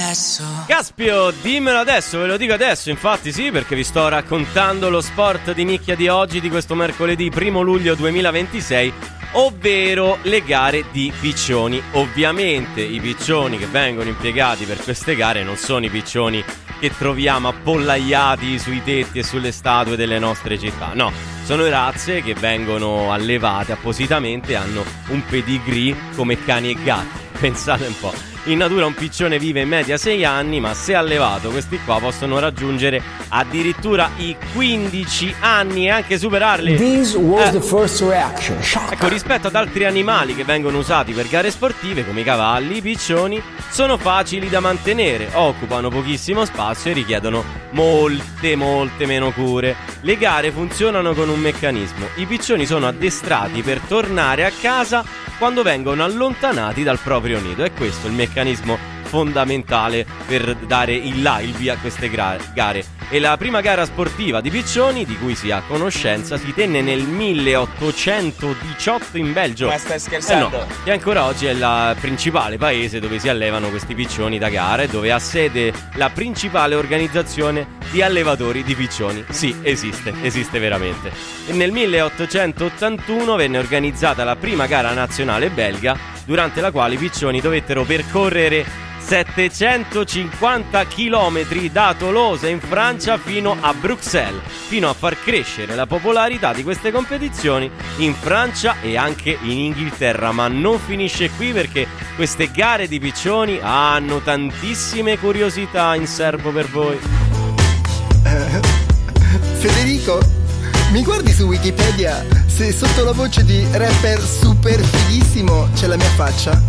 adesso. Caspio, dimmelo adesso, ve lo dico adesso, infatti sì, perché vi sto raccontando lo sport di nicchia di oggi, di questo mercoledì 1 luglio 2026, ovvero le gare di piccioni. Ovviamente i piccioni che vengono impiegati per queste gare non sono i piccioni che troviamo appollaiati sui tetti e sulle statue delle nostre città, no, sono razze che vengono allevate appositamente, hanno un pedigree come cani e gatti. Pensate un po', in natura un piccione vive in media 6 anni, ma se allevato questi qua possono raggiungere addirittura i 15 anni e anche superarli. This was the first reaction. Shock. Ecco, rispetto ad altri animali che vengono usati per gare sportive come i cavalli, i piccioni sono facili da mantenere, occupano pochissimo spazio e richiedono molte meno cure. Le gare funzionano con un meccanismo: i piccioni sono addestrati per tornare a casa quando vengono allontanati dal proprio nido. È questo il meccanismo fondamentale per dare il via a queste gare. E la prima gara sportiva di piccioni di cui si ha conoscenza si tenne nel 1818 in Belgio. Ma stai scherzando? No, e ancora oggi è il principale paese dove si allevano questi piccioni da gara e dove ha sede la principale organizzazione di allevatori di piccioni. Sì, esiste veramente. E nel 1881 venne organizzata la prima gara nazionale belga, durante la quale i piccioni dovettero percorrere 750 chilometri da Tolosa in Francia fino a Bruxelles, fino a far crescere la popolarità di queste competizioni in Francia e anche in Inghilterra. Ma non finisce qui, perché queste gare di piccioni hanno tantissime curiosità in serbo per voi. Federico, mi guardi su Wikipedia se sotto la voce di rapper super fighissimo c'è la mia faccia?